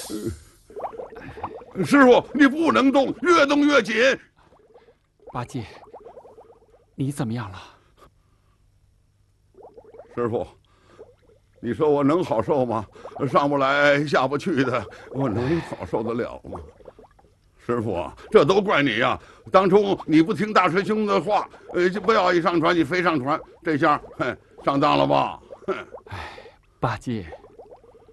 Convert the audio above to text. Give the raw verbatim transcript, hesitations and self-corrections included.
师傅，你不能动，越动越紧。 八戒，你怎么样了？ 师傅，你说我能好受吗？上不来下不去的，我能好受得了吗？师傅啊，这都怪你呀！当初你不听大师兄的话，呃，就不要一上船你非上船，这下，哼，上当了吧？哼！ 哎，八戒。